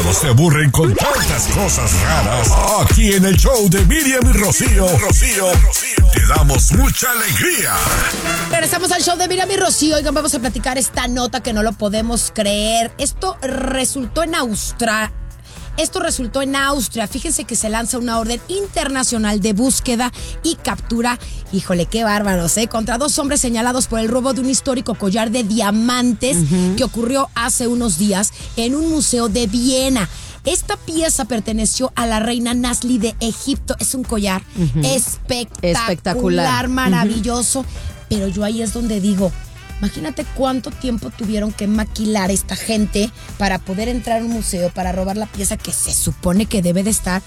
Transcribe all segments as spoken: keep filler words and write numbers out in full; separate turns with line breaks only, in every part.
todos se aburren con tantas cosas raras. Aquí en el show de Miriam y Rocío, Rocío, te damos mucha alegría.
Regresamos al show de Miriam y Rocío. Oigan, vamos a platicar esta nota que no lo podemos creer. Esto resultó en Australia. Esto resultó en Austria. Fíjense que se lanza una orden internacional de búsqueda y captura, híjole, qué bárbaros, ¿eh? Contra dos hombres señalados por el robo de un histórico collar de diamantes uh-huh. que ocurrió hace unos días en un museo de Viena. Esta pieza perteneció a la reina Nasli de Egipto. Es un collar uh-huh. espectacular, espectacular, maravilloso. Uh-huh. Pero yo ahí es donde digo, imagínate cuánto tiempo tuvieron que maquilar esta gente para poder entrar a un museo, para robar la pieza que se supone que debe de estar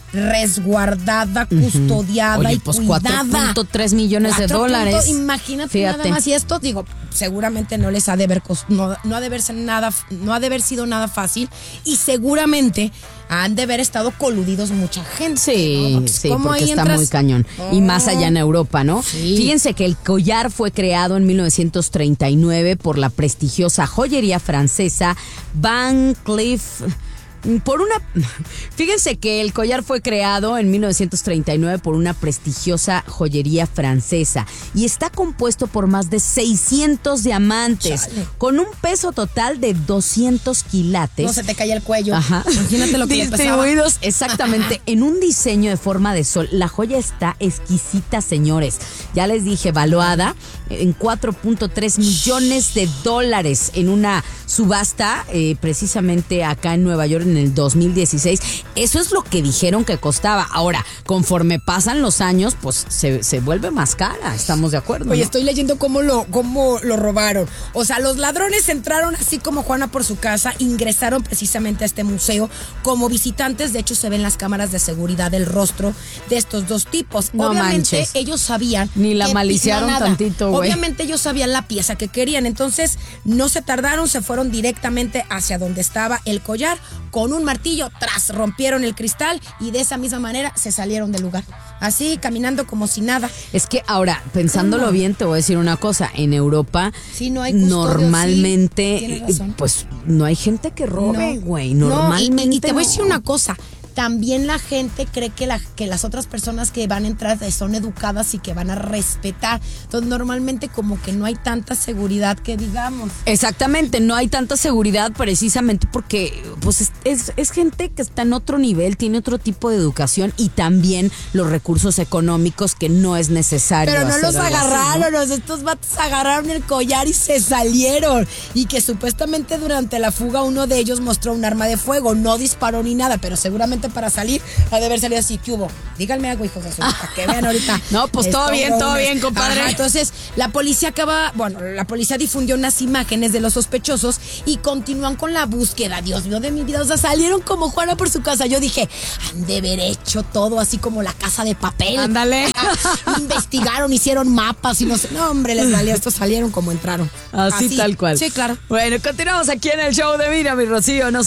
resguardada, custodiada uh-huh. Oye,
y
pues
cuidada. cuatro punto tres millones de dólares.
Imagínate
Fíjate.
Nada más. Y esto, digo, seguramente no les ha de haber, no, no ha de verse nada, no ha de haber sido nada fácil. Y seguramente han de haber estado coludidos mucha gente.
Sí,
¿no? Porque
sí,
¿cómo
porque
ahí
está
entras?
muy cañón. Oh. Y más allá en Europa, ¿no?
Sí.
Fíjense que el collar fue creado en mil novecientos treinta y nueve por la prestigiosa joyería francesa Van Cleef. Por una, fíjense que el collar fue creado en mil novecientos treinta y nueve por una prestigiosa joyería francesa y está compuesto por más de seiscientos diamantes. Chale. Con un peso total de doscientos quilates.
No se te cae el cuello.
Ajá.
Imagínate lo que
distribuidos exactamente en un diseño de forma de sol. La joya está exquisita, señores. Ya les dije, valuada en cuatro punto tres millones de dólares en una subasta eh, precisamente acá en Nueva York en el dos mil dieciséis. Eso es lo que dijeron que costaba. Ahora, conforme pasan los años, pues se, se vuelve más cara. Estamos de acuerdo.
Oye,
¿no?
estoy leyendo cómo lo, cómo lo robaron. O sea, los ladrones entraron así como Juana por su casa, ingresaron precisamente a este museo como visitantes. De hecho, se ven las cámaras de seguridad el rostro de estos dos tipos.
No
Obviamente,
manches.
ellos sabían.
Ni la
que,
maliciaron
nada.
tantito, güey.
Obviamente, ellos sabían la pieza que querían. Entonces, no se tardaron, se fueron directamente hacia donde estaba el collar. Con un martillo, tras, rompieron el cristal y de esa misma manera se salieron del lugar. Así, caminando como si nada.
Es que ahora, pensándolo
¿Cómo?
bien, te voy a decir una cosa. En Europa,
sí, no hay custodio,
normalmente,
sí,
pues, no hay gente que robe, güey. No, normalmente
no, y, y te voy a
no.
decir una cosa. También la gente cree que, la, que las otras personas que van a entrar son educadas y que van a respetar. Entonces, normalmente como que no hay tanta seguridad que digamos.
Exactamente, no hay tanta seguridad precisamente porque pues es, es, es gente que está en otro nivel, tiene otro tipo de educación y también los recursos económicos que no es necesario.
Pero no
hacer
los
algo
agarraron,
así, ¿no?
los, estos vatos agarraron el collar y se salieron. Y que supuestamente durante la fuga uno de ellos mostró un arma de fuego, no disparó ni nada, pero seguramente para salir ha de haber salido así. ¿Qué hubo? Díganme algo, hijos de su, para que vean ahorita.
No, pues todo bien, todo bien, compadre.
Ajá, entonces, la policía acaba, bueno, la policía difundió unas imágenes de los sospechosos y continúan con la búsqueda. Dios mío de mi vida, o sea, salieron como Juana por su casa. Yo dije, han de haber hecho todo así como La Casa de Papel.
Ándale.
Investigaron, hicieron mapas y no sé. No, hombre, les valió. Estos salieron como entraron.
Así, así tal cual.
Sí, claro.
Bueno, continuamos aquí en el show de Miriam y Rocío. No se